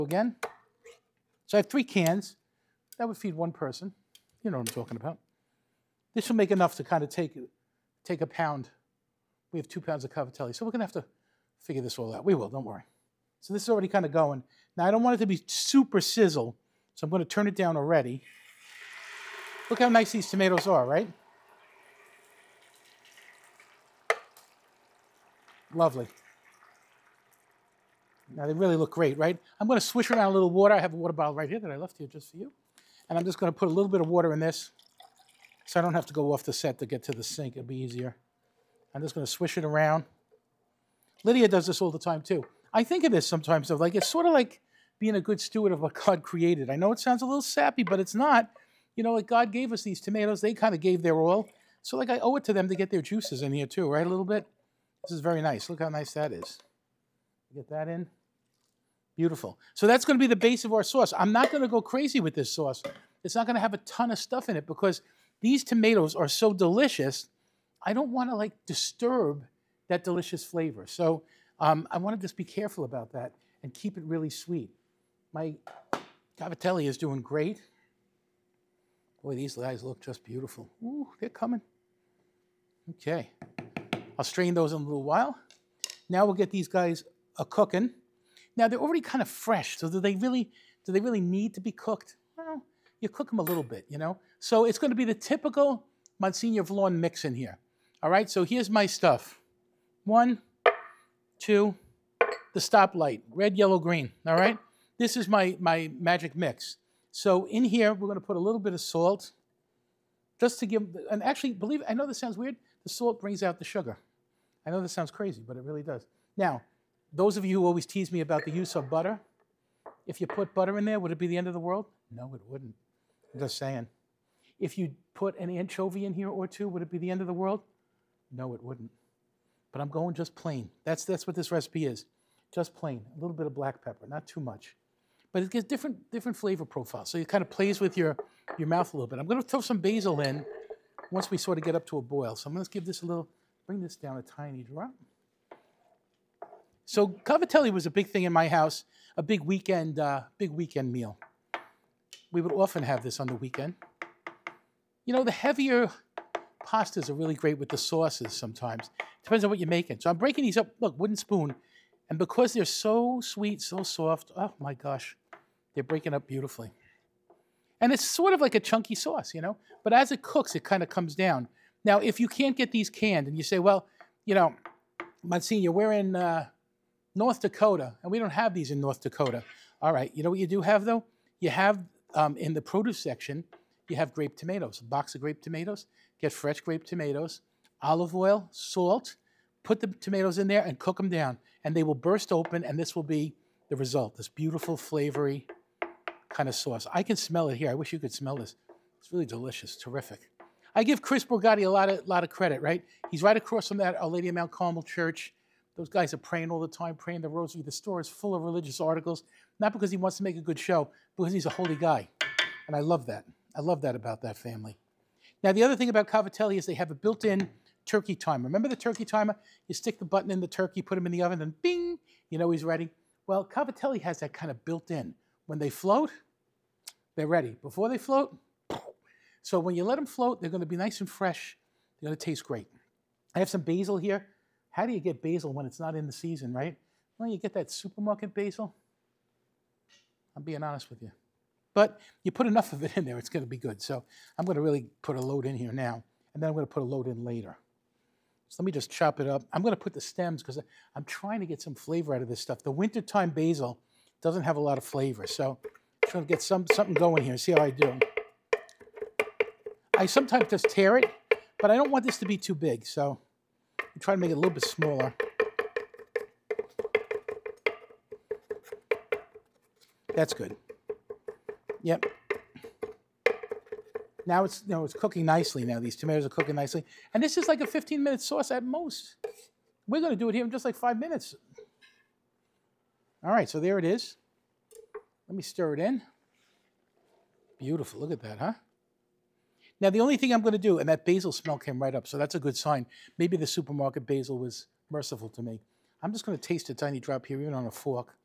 Again. So I have 3 cans. That would feed 1 person. You know what I'm talking about. This will make enough to kind of take a pound. We have 2 pounds of cavatelli, so we're going to have to figure this all out. We will, don't worry. So this is already kind of going. Now, I don't want it to be super sizzle, so I'm going to turn it down already. Look how nice these tomatoes are, right? Lovely. Now, they really look great, right? I'm going to swish around a little water. I have a water bottle right here that I left here just for you. And I'm just going to put a little bit of water in this so I don't have to go off the set to get to the sink. It'll be easier. I'm just going to swish it around. Lydia does this all the time, too. I think of this sometimes, though. Like, it's sort of like being a good steward of what God created. I know it sounds a little sappy, but it's not. You know, like God gave us these tomatoes. They kind of gave their all. So, like, I owe it to them to get their juices in here, too, right? A little bit. This is very nice. Look how nice that is. Get that in. Beautiful. So that's going to be the base of our sauce. I'm not going to go crazy with this sauce. It's not going to have a ton of stuff in it because these tomatoes are so delicious. I don't want to, like, disturb that delicious flavor. So I want to just be careful about that and keep it really sweet. My cavatelli is doing great. Boy, these guys look just beautiful. Ooh, they're coming. Okay. I'll strain those in a little while. Now we'll get these guys cooking. Now they're already kind of fresh, so do they really need to be cooked? Well, you cook them a little bit, you know? So it's going to be the typical Monsignor Vlaun mix in here. All right, so here's my stuff. 1, 2, the stoplight, red, yellow, green, all right? This is my magic mix. So in here, we're going to put a little bit of salt, just to give, and actually, believe it, I know this sounds weird, the salt brings out the sugar. I know this sounds crazy, but it really does. Now, those of you who always tease me about the use of butter, if you put butter in there, would it be the end of the world? No, it wouldn't. I'm just saying. If you put an anchovy in here or 2, would it be the end of the world? No, it wouldn't. But I'm going just plain. That's what this recipe is. Just plain. A little bit of black pepper, not too much. But it gives different flavor profiles. So it kind of plays with your mouth a little bit. I'm going to throw some basil in once we sort of get up to a boil. So I'm going to give this a little, bring this down a tiny drop. So cavatelli was a big thing in my house, a big weekend meal. We would often have this on the weekend. You know, the heavier pastas are really great with the sauces sometimes. Depends on what you're making. So I'm breaking these up, look, wooden spoon. And because they're so sweet, so soft, oh my gosh, they're breaking up beautifully. And it's sort of like a chunky sauce, you know? But as it cooks, it kind of comes down. Now, if you can't get these canned and you say, well, you know, Monsignor, we're in North Dakota, and we don't have these in North Dakota. All right, you know what you do have, though? You have, in the produce section, you have grape tomatoes, a box of grape tomatoes. Get fresh grape tomatoes, olive oil, salt, put the tomatoes in there and cook them down. And they will burst open, and this will be the result, this beautiful, flavory kind of sauce. I can smell it here. I wish you could smell this. It's really delicious, terrific. I give Chris Borgatti a lot of credit, right? He's right across from that Our Lady of Mount Carmel church. Those guys are praying all the time, praying the rosary. The store is full of religious articles, not because he wants to make a good show, because he's a holy guy. And I love that. I love that about that family. Now, the other thing about cavatelli is they have a built-in turkey timer. Remember the turkey timer? You stick the button in the turkey, put him in the oven, and bing, you know he's ready. Well, cavatelli has that kind of built-in. When they float, they're ready. Before they float, so when you let them float, they're going to be nice and fresh. They're going to taste great. I have some basil here. How do you get basil when it's not in the season, right? Well, you get that supermarket basil. I'm being honest with you. But you put enough of it in there, it's going to be good. So I'm going to really put a load in here now, and then I'm going to put a load in later. So let me just chop it up. I'm going to put the stems because I'm trying to get some flavor out of this stuff. The wintertime basil doesn't have a lot of flavor, so I'm trying to get something going here. See how I do. I sometimes just tear it, but I don't want this to be too big, so I'm trying to make it a little bit smaller. That's good. Yep. Now it's cooking nicely now. These tomatoes are cooking nicely. And this is like a 15-minute sauce at most. We're going to do it here in just like 5 minutes. All right, so there it is. Let me stir it in. Beautiful. Look at that, huh? Now, the only thing I'm going to do, and that basil smell came right up, so that's a good sign. Maybe the supermarket basil was merciful to me. I'm just going to taste a tiny drop here, even on a fork.